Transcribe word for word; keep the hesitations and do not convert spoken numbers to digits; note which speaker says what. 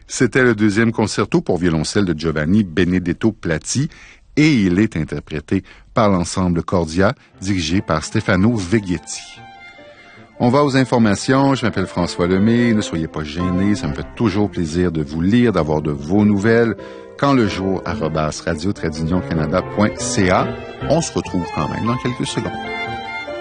Speaker 1: C'était le deuxième concerto pour violoncelle de Giovanni Benedetto Platti et il est interprété par l'ensemble Cordia, dirigé par Stefano Veghetti. On va aux informations. Je m'appelle François Lemay. Ne soyez pas gênés. Ça me fait toujours plaisir de vous lire, d'avoir de vos nouvelles. Quand le jour, arobase radio trait d'union canada point c a. On se retrouve quand même dans quelques secondes.